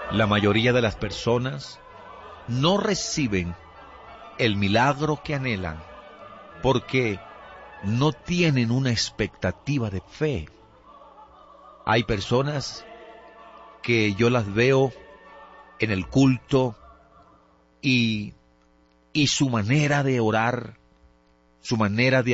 La mayoría de las personas no reciben el milagro que anhelan porque no tienen una expectativa de fe. Hay personas que yo las veo en el culto y su manera de orar, su manera de